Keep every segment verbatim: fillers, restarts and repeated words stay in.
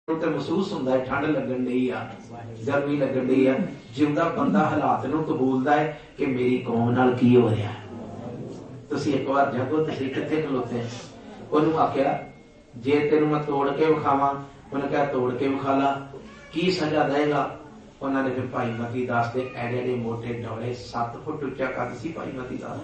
महसूस होंदा है ठंड लगन डी आ, गर्मी लगन डी आ, जिंदा बंदा हालात नूं कबूलदा है कि मेरी कौम नाल की हो रहा है। तुसीं एक बार जागो, तुसीं कित्थे खलोते हैं? उहनूं आखिया जे तेनूं मैं तोड़ के विखावां, उन्हें कहा तोड़ के विखा ला, की सजा देगा? उन्होंने फिर भाई मती दास के एडे एडे मोटे डोले, सत्त फुट उच्चा कद सी भाई मती दास,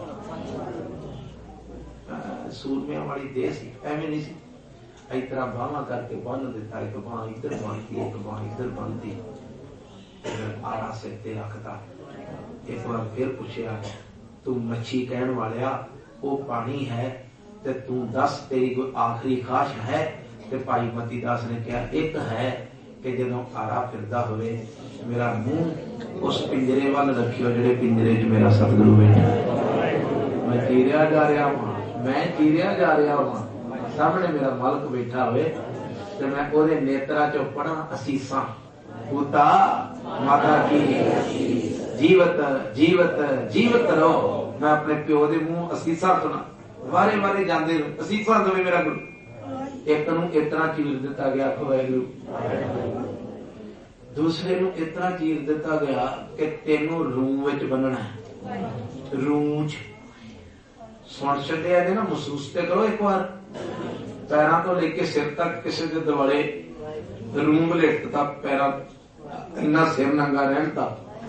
सूरमिया वाली देह सी, एवं नहीं सी। इस तरह बाहवां करके बन दिता, एक बांह इधर बनती, एक बांह इधर बनती, आरा सिर ते रखता। एक बार फिर पूछया, तू मच्छी कहण वालिया, वो पानी है ते तू दस तेरी कोई आखिरी ख्वाहिश है? ते भाई मती दास ने कहा एक है कि जदों आरा फिरदा होवे मेरा मुंह उस पिंजरे वाल रखियो जिहड़े पिंजरे च मेरा सतगुरु बैठा है। मैं चीरिया जा रहा हूं, मैं चीरिया जा रहा हूं, सामने मेरा मालक बैठा हुए तो मैं ओदे नेत्रा चो पढ़ा असीसा, पुता माता की जीवत जीवत जीवत रहो। मैं अपने प्यो दे मुंह असीसा सुना, वारे वारे जांदे असीसा सुने मेरा गुरु। एक नूं इतना चीर दिता गया वाहिगुरू, दूसरे नूं इतना चीर दिता गया कि तेनों रूम विच बनना है। रूम सुन छड्डिया ने ना, महसूस ते करो एक बार, पैरों तो लेके सिर तक किसी के दुआले रूम वलेटता, पैरों इन्ना सिर नंगा रहता,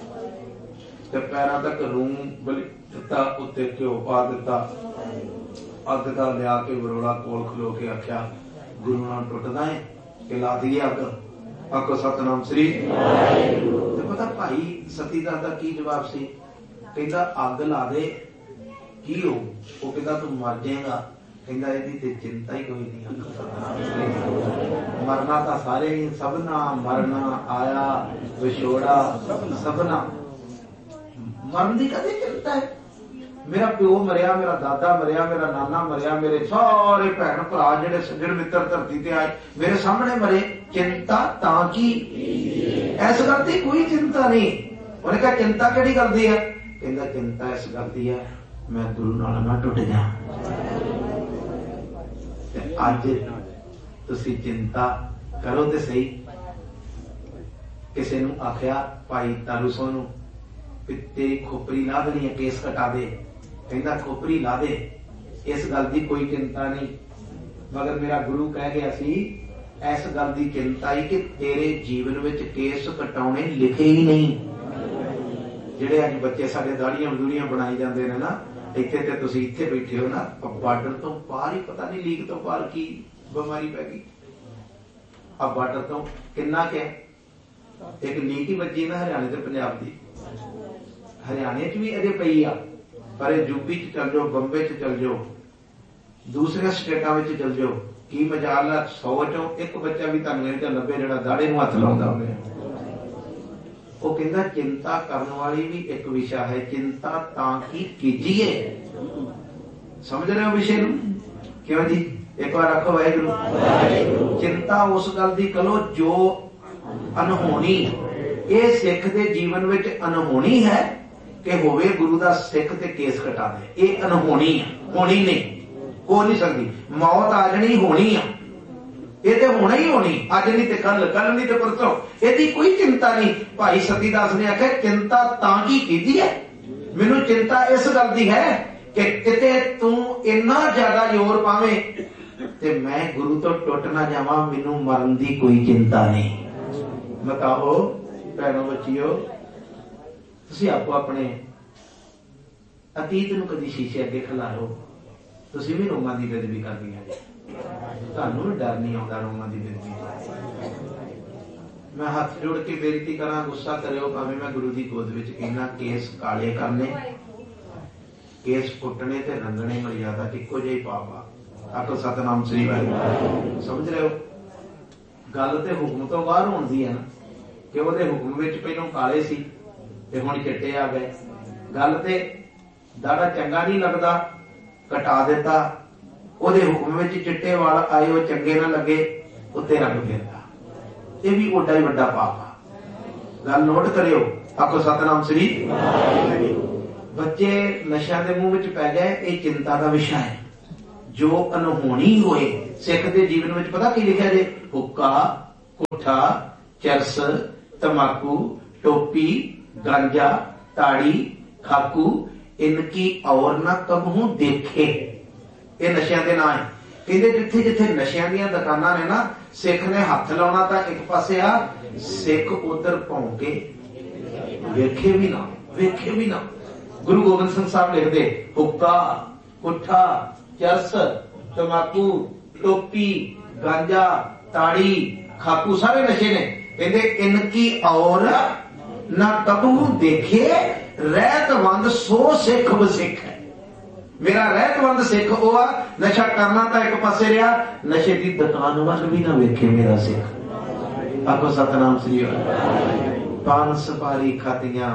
पैरों तक रूम वलेटता, उत्ते घ्यो पा दिता, अग का लिया के बरोड़ा कोल खलो के आख्या गुरु नाल टुटदा है कि ला दी अग, आखो सतनाम श्री। तो पता भाई सतीदास दा की जवाब सी? कहंदा अग ला दे की हो, वो कहंदा तू मर जाएगा, कहंदा इहदी ते चिंता ही कोई नहीं, मरना तो सारे ही, सबना मरना आया विछोड़ा सबना, मरन की कदे चिंता है? मेरा प्यो मरिया, मेरा दादा मरिया, मेरा नाना मरिया, मेरे सारे भैन भरा जिहड़े सज्जन मित्र धरती ते आए मेरे सामने मरे, चिंता तां की? इस गल की कोई चिंता नहीं। उन्हें कहा चिंता किहड़ी गल दी है? कहंदा चिंता इस गल दी है मैं गुरु नाल ना टुट जा। अज तुसी चिंता करो ते सही। किसी नूं आख्या भाई तारू सोनू तेरी खोपरी ला देनी है, केस कटा दे, कहंदा खोपरी ला दे, इस गल की कोई चिंता नहीं। मगर मेरा गुरु कह गया सी इस गल की चिंता ही कि तेरे जीवन विच केस कटाने लिखे ही नहीं। जिहड़े अज बच्चे साडे दाड़ियां दूड़ियां बनाई जांदे ने ना, इत्थे ते तुसीं इत्थे बैठे हो ना, बार्डर तो बाहर ही पता नहीं लीक तो बाहर की बीमारी पै गई। अब बार्डर तो किन्ना क्या एक लीक ही बची ना हरियाणे ते पंजाब की, हरियाणे च भी अजे पई आ, पर यूपी च चल जाओ, बंबे च चल जाओ, दूसरे स्टेटां विच चल जाओ, की मजाल है सौ चों एक बच्चा भी तुहानूं इह लभे जिहड़ा दाड़े नूं हत्थ लाउंदा होवे। वो कहंदा चिंता करने वाली भी एक विषय है, चिंता तां की कीजिए। समझ रहे हो विषय नूं? क्यों जी? एक बार आखो वाहिगुरू। चिंता उस गल दी करो जो अनहोनी, ये सिख दे जीवन विच अनहोनी है कि होवे गुरु दा सिख ते केस कटा दे, ये अनहोनी है, होनी नहीं, हो नहीं सकती। मौत आ जानी होनी है, ये तो होना ही होनी, अज नहीं तो कल, कल नहीं तो परसों, यदि कोई चिंता नहीं। भाई सतीदास ने आख्या चिंता तां की कीती है, मैनू चिंता इस गल की है कि किते तू इन्ना ज्यादा जोर पावे ते मैं गुरु तो टुट ना जावां, मैनू मरन की कोई चिंता नहीं। बताओ भैनों बच्चियो, तुसीं आपो अपने अतीत नूं कदी शीशे अगे खिलारो, तुसीं भी रोमां दी बेदबी करदियां जी, तुहानूं भी डर नहीं आउंदा रोमां दी बेदबी। मैं हाथ जोड़ के बेनती करा, गुस्सा करियो भावें मैं गुरु की गोद विच कहना, केस काले करने, केस फुटने ते रंगने मर्यादा इक्को जिही पाप आ। आखो सतनाम श्री वाहिगुरू। समझ रहे हो? गल ते हुक्म तो बाहर होंदी है ना, कि ਉਹਦੇ हुक्म विच पहलों काले सी ते हुण चिट्टे आ गए। गल ते दाड़ा चंगा नहीं लगता कटा दिता, ਉਹਦੇ हुक्म विच चिट्टे वाल आए, वो चंगे ना लगे उत्ते रंग फेरता, ये भी ओडा ही वड्डा पाप आ। गल नोट करियो। आखो सतनाम श्री। बच्चे नशा के मुंह विच पै गए, ये चिंता का विषय है। जो अनहोनी होए सिख के जीवन में पता की लिखा जे, हुक्का कुठा, चरस, तमाकू, टोपी, गांजा, ताड़ी, खाकू, इनकी और ना कबहू देखे। ये नशियां दे नाम है। कहते जिथे जिथे नशियां दीयां दुकानां ने ना, सिख ने हथ लाउणा तां एक पासे आ, सिख उधर भौंके वेखे भी ना, वेखे भी ना। गुरु गोबिंद सिंह साहब लिखते हुक्का, कुठा, चरस, तमाकू, टोपी, गांजा, ताड़ी, खाकू सारे नशे ने। कहते इनकी और ना कबू देखे, रहतवंद सो सिख बसिख है। मेरा रहतवंद सिख वो आ, नशा करना तो एक पासे रहा, नशे की दुकान वाल भी ना वेखे मेरा सिख। आखो सतनाम श्री अकाल। पान सुपारी खातियां,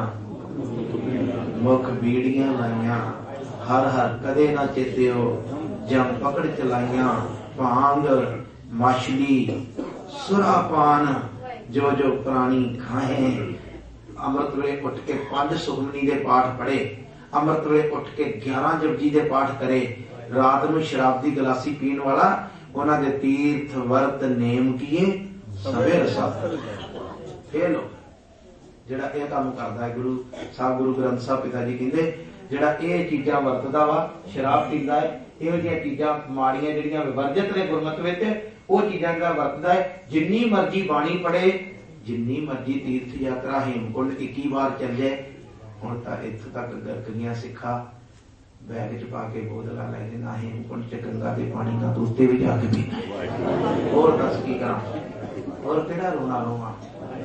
मुख बीड़ियां लाइया, हर हर कदे ना चेत्यो, जम पकड़ चलाइया, भांग, मछली, सुरापान, जो जो प्राणी खाए। अमृत वेले उठ के पांच सुखमनी दे पाठ पढ़े, अमृत वेले उठ के ग्यारह जपजी दे पाठ करे, रात में शराब की गलासी पीण वाला उन्होंने तीर्थ वर्त नेम किए सवेर सब फेल हो। जिहड़ा यह काम करता है गुरु साहब, गुरु ग्रंथ साहब पिता जी कहते जिहड़ा ये चीजां वरतदा वा, शराब पींदा है, इहो जिहियां चीजां माड़ियां जिहड़ियां विवर्जित ने गुरमत विच, वो चीजां दा वरतदा है। जिन्नी मर्जी बाणी पढ़े, जिन्नी मर्जी तीर्थ यात्रा हेमकुंड इक्की बार चल जाए, हुण तां इत्थों तक गरकनियां सिखा बैग च पा के बोतलां लै देना, हेमकुंड च गंगा दे पानी का तो उत्ते भी जाके पीना। होर दस की करां, होर किहड़ा रोना रोवां,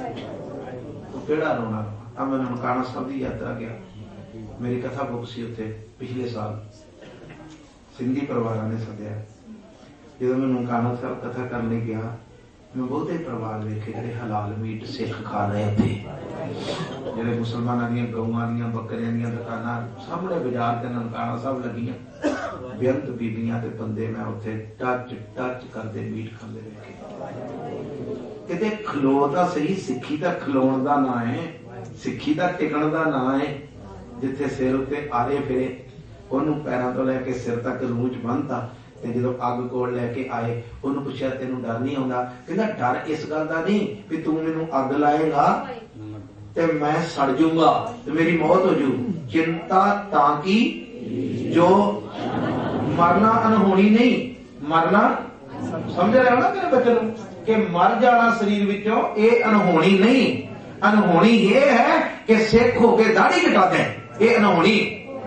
किहड़ा रोना रोवां। तां मैं ननकाना साहिब दी यात्रा गया, मेरी कथा बुक सी उत्थे पिछले साल, सिंधी परिवारां ने सद्या। जो मैं ननकाना साहिब कथा करने गया, मैं बहुते परिवार देखे जिहड़े हलाल मीट सिख खा रहे थे, जिहड़े मुसलमानां दीयां गऊआं दीयां बकरियां दीयां दुकानां सामने बाजार ते ननकाना साहिब लगियां, बेअंत बीबियां ते बंदे मैं उत्थे टच टच करदे मीट खांदे देखे। किते खलो तां सही, सिੱਖੀ तां खलोण दा नां है, सिੱਖੀ तां टिकण दा नां है। जिथे सिर उत्ते आरे फिरे, ਉਹਨੂੰ पैरों तो लैके सिर तक रूह च बन्नता, ਤੇ ਜਦੋਂ ਅੱਗ ਕੋਲ ਲੈ ਕੇ ਆਏ ਉਹਨੂੰ ਪੁੱਛਿਆ ਤੈਨੂੰ ਡਰ ਨਹੀਂ ਆਉਂਦਾ? ਕਹਿੰਦਾ ਡਰ ਇਸ ਗੱਲ ਦਾ ਨਹੀਂ ਵੀ ਤੂੰ ਮੈਨੂੰ ਅੱਗ ਲਾਏਗਾ ਤੇ ਮੈਂ ਸੜ ਜਾਊਂਗਾ ਤੇ ਮੇਰੀ ਮੌਤ ਹੋ ਜੂ, ਚਿੰਤਾ ਤਾਂ ਕਿ ਜੋ ਮਰਨਾ ਅਨਹੋਣੀ ਨਹੀਂ, ਮਰਨਾ ਸਮਝ ਰਹੇ ਹੋ ਨਾ ਮੇਰੇ ਬੱਚੇ ਨੂੰ, ਕਿ ਮਰ ਜਾਣਾ ਸਰੀਰ ਵਿੱਚੋਂ ਇਹ ਅਨਹੋਣੀ ਨਹੀਂ। ਅਨਹੋਣੀ ਇਹ ਹੈ ਕਿ ਸਿੱਖ ਹੋ ਕੇ ਦਾੜੀ ਕਟਾ ਦੇ, ਇਹ ਅਨਹੋਣੀ।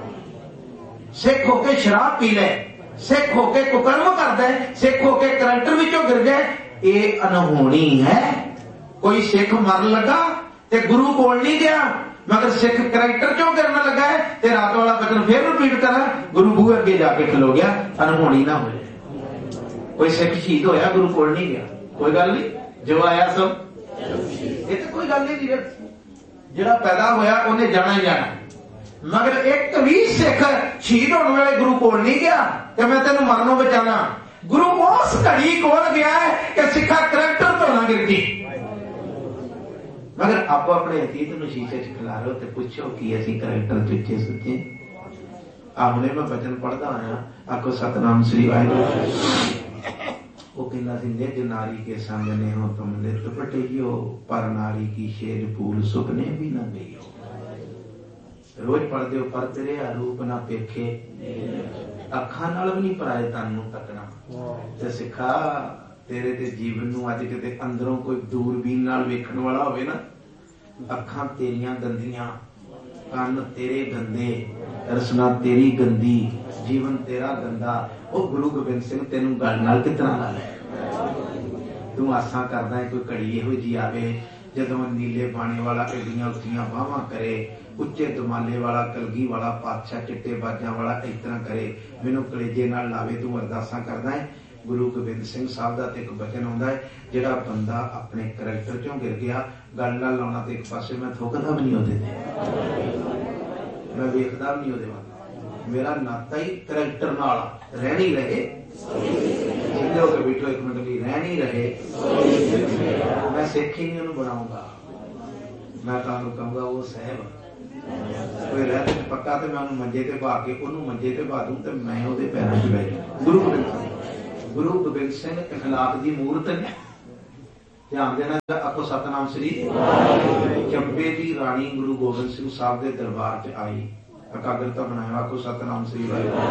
ਸਿੱਖ ਹੋ ਕੇ ਸ਼ਰਾਬ ਪੀ ਲੈ, सिख होके कुकर्म करता है, सिख होके करैक्टर विचों गिर जाए, ये अनहोनी है। कोई सिख मर लगा ते गुरु कोल नहीं गया, मगर सिख करैक्टर चों गिरना लगा है ते रात वाला बचन फिर रिपीट करा, गुरु बूहे अगे जाके खलो गया, अनहोनी ना हो जाए। कोई सिख शहीद होया, गुरु कोल नहीं गया, कोई गल नहीं, जो आया सब ये तो कोई गल नहीं। जिहड़ा पैदा होया उन्हें जाना ही जाना, मगर एक भी सिख शहीद होने वाले गुरु कोल नहीं गया कि मैं तेन मरनों बचाना। गुरु उस घड़ी कोल गया है कि सिखा करैक्टर तो ना गिर गई। मगर आप अपने अतीत में शीशे च खिलारो तो पूछो कि असी करैक्टर चुचे सुचे। आपने मैं वचन पढ़ता आया, आखो सतनाम श्री वाहिगुरू। वो कहना सी निज नारी के संग ने हो तुम नित पटियो, पर नारी की शेर फूल सुपने भी न गई हो। रोज पढ़ते हो पर तेरे रूप ना पेखे, अखा नाल भी नहीं पराए तन नूं तकना। ते सिखा तेरे ते जीवन नूं अज किते अंदरों कोई दूरबीन नाल वेखण वाला होवे ना, अखां तेरियां गंदियां, कान तेरे गंदे, रसना तेरी गंदी, जीवन तेरा गंदा, वो गुरु गोबिंद सिंह तेनू गल नाल कितना ला लै। तू आसां करदा है कोई घड़ी इहो जी आवे जदों नीले बाणे वाला एडियां उच्चियां बाहां करे, उच्चे दमाले वाला कलगी वाला पातशाह चिट्टे बाजां वाला इस तरह करे, मैनू कलेजे नाल लावे, तू अरदासां करदा है। गुरु गोबिंद सिंह साहब का एक वचन आउंदा है, जिहड़ा बंदा अपने करैक्टर चों गिर गया, गल नाल लाउणा ते एक पासे मैं थुकदा भी नहीं ओहदे ते, मैं वेखदा भी नहीं ओहदे वाल, मेरा नाता ही करैक्टर नाल रहनी रहे। सीधे होकर बैठो एक मिनट भी रहनी रहे, मैं सिख ही नहीं उन्होंने बनाऊंगा। मैं तुहानूं कहूंगा वो साहब कोई रहते पक्का तो मैं मंजे ते पा के उन्होंने मंजे ते पा दूं तो मैं उहदे पैरां च बैठ जाऊं। गुरु गोबिंद सिंह गुरु गोबिंद सिंह इखलाक दी मूरत ने, ध्यान देना, आखो सतनाम श्री। चंबे की रानी गुरु गोबिंद सिंह साहब के दरबार च आई, एकाग्रता बनाया, आखो सतनाम श्री।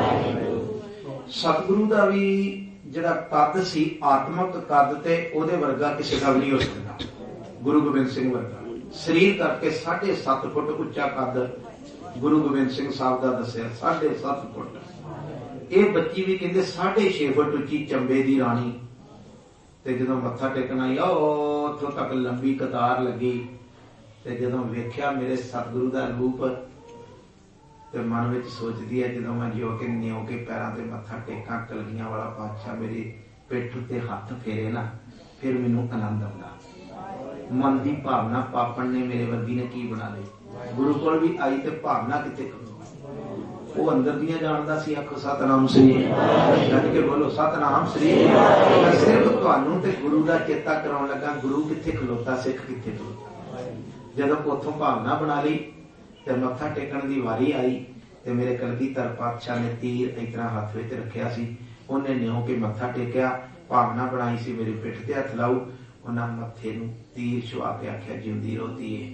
सतगुरु का भी जिहड़ा कद सी आत्मक कद ते ओहदे वर्गा किसी का भी नहीं हो सकता। गुरु गोबिंद सिंह वर्गा शरीर करके साढ़े सत्त फुट उच्चा कद गुरु गोबिंद सिंह साहब का दसिया, साढ़े सत्त फुट। ये बच्ची भी कहते साढ़े छे फुट उच्ची चंबे की रानी। ते जदों मत्था टेकन आई उथों तक लंबी कतार लगी, ते जदों वेख्या मेरे सतगुरु का रूप ते मन में सोचती है जदों मैं जो के न्यो के पैरों ते मत्था टेका, कलगियां वाला पातशाह मेरी पिठ ते हाथ फेरे ना, फिर मैनूं आनंद आउंदा। मन की भावना पापन ने मेरे वर्गी ने की बना ली। गुरु कोल भी आई ते भावना किते वो अंदर दियां जानदा सी। आखो सतनाम श्री। डट के बोलो सतनाम श्री। मैं सिर्फ तुहानू ते गुरु का चेता कराउण लगा, गुरु किथे खलोता, सिख किथे खलोता। जदों उथों भावना बना ली ते मत्था टेकण दी वारी आई ते मेरे कलगीधर पातशाह ने तीर इस तरह हाथ विच रखिया सी, उन्हें न्यों के मत्था टेकिया, भावना बनाई सी मेरी पिठ ते हथ लाऊ, उन्हां मत्थे नूं तीर छुआ के आख्या जिंदी रोती है।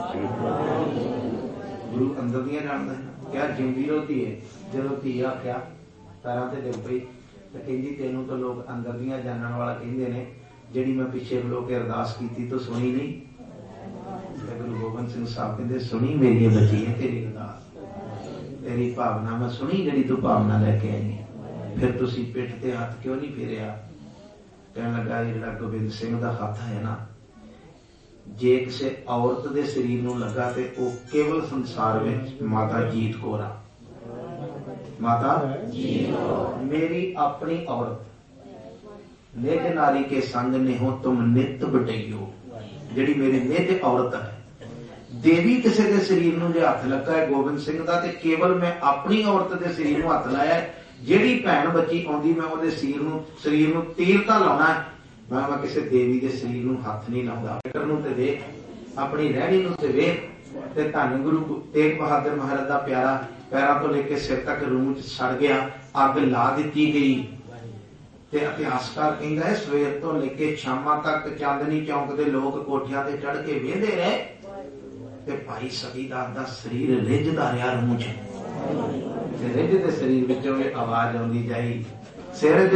गुरु अंदर दियां जानदा है क्या जिंदी रोती है। जदों धी आख्या पैरां ते डिग पई ते कहंदी तैनूं तो लोग अंदर दियां जानण वाला कहंदे ने, जिहड़ी मैं पिछे खलो के अरदास कीती तो सुनी नहीं। गुरु गोबिंद सिंह साहब कहंदे सुनी मेरी बची है तेरी अरदास, तेरी भावना मैं सुनी जिहड़ी तू भावना लैके आई है। फिर तुसीं पिठ ते हथ क्यों नहीं फेरिया। कहण लगा जिहड़ा गोबिंद सिंह दा हथ है ना, जे किसी औरत के शरीर नूं लगा ते ओ केवल संसार में माता जीत कौर आ। माता मेरी अपनी औरत, निज नारी के संग नेहो तुम नित बटइयो, जिहड़ी मेरी निज औरत है। देवी किसी के शरीर नूं जे हथ लगा है गोबिंद सिंह दा, ते केवल मैं अपनी औरत के शरीर नूं हथ लाया। जिहड़ी भैण बच्ची आउंदी मैं ओहदे शरीर नूं शरीर नूं तीर तां लाउणा है, मैं मैं किसी देवी के शरीर नूं हथ नहीं लाउंदा। फिकर नूं ते देख, अपनी रहणी नूं ते वेख, ते धन गुरु तेग बहादुर महाराज दा प्यारा पैरों तो लेके सिर तक रूह च सड़ गया, अग ला दी गई। ते इतिहासकार कहंदा है सवेर तो लेके शामां तक चांदनी चौक दे लोग कोठियां ते चढ़ के वेंदे रहे, ते भाई सतीदास दा शरीर रिझदा रहा रूह च। रिझदे शरीर विचों आवाज आउंदी जाई, सिर